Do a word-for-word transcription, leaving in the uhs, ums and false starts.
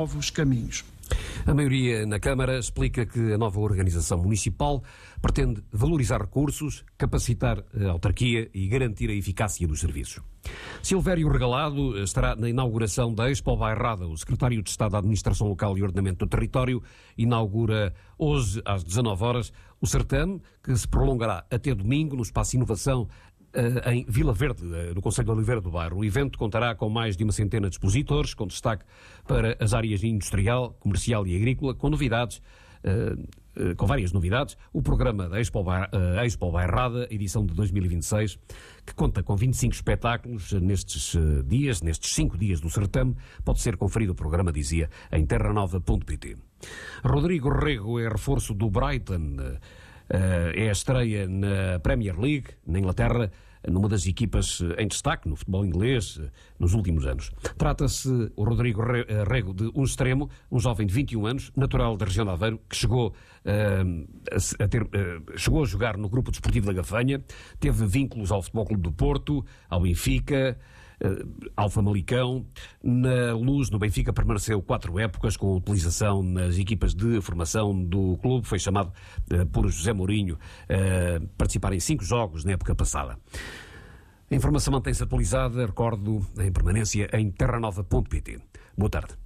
novos caminhos. A maioria na Câmara explica que a nova organização municipal pretende valorizar recursos, capacitar a autarquia e garantir a eficácia dos serviços. Silvério Regalado estará na inauguração da Expo Bairrada. O secretário de Estado da Administração Local e Ordenamento do Território inaugura hoje às dezanove horas o certame, que se prolongará até domingo no Espaço Inovação em Vila Verde, no concelho de Oliveira do Bairro. O evento contará com mais de uma centena de expositores, com destaque para as áreas industrial, comercial e agrícola, com novidades, com várias novidades. O programa da Expo, Expo Bairrada, edição de dois mil e vinte e seis, que conta com vinte e cinco espetáculos nestes dias, nestes cinco dias do certame. Pode ser conferido o programa, dizia, em terra nova ponto pt. Rodrigo Rego é reforço do Brighton. É a estreia na Premier League, na Inglaterra, numa das equipas em destaque no futebol inglês nos últimos anos. Trata-se, o Rodrigo Rego, de um extremo, um jovem de vinte e um anos, natural da região de Aveiro, que chegou, uh, a, ter, uh, chegou a jogar no Grupo Desportivo da Gafanha, teve vínculos ao Futebol Clube do Porto, ao Benfica, ao Famalicão. Na Luz, no Benfica, permaneceu quatro épocas com utilização nas equipas de formação do clube. Foi chamado uh, por José Mourinho a uh, participar em cinco jogos na época passada. A informação mantém-se atualizada, recordo, em permanência em terra nova ponto pt. Boa tarde.